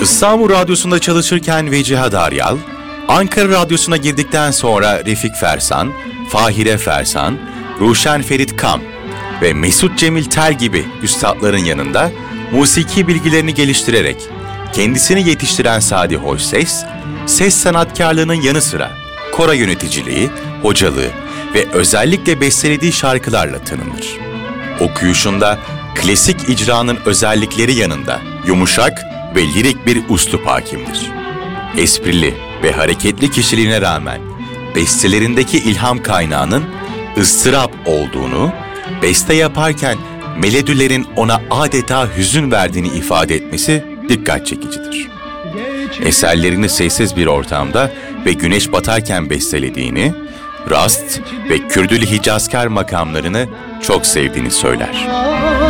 İstanbul Radyosu'nda çalışırken Veciha Daryal, Ankara Radyosu'na girdikten sonra Refik Fersan, Fahire Fersan, Ruşen Ferit Kam ve Mesut Cemil Tel gibi üstadların yanında musiki bilgilerini geliştirerek kendisini yetiştiren Sadi Hoşses, ses sanatkarlığının yanı sıra koro yöneticiliği, hocalığı ve özellikle bestelediği şarkılarla tanınır. Okuyuşunda klasik icranın özellikleri yanında yumuşak ve lirik bir üslup hakimdir. Esprili ve hareketli kişiliğine rağmen bestelerindeki ilham kaynağının ıstırap olduğunu, beste yaparken melodilerin ona adeta hüzün verdiğini ifade etmesi dikkat çekicidir. Eserlerini sessiz bir ortamda ve güneş batarken bestelediğini, rast ve kürdülü hicazkar makamlarını çok sevdiğini söyler.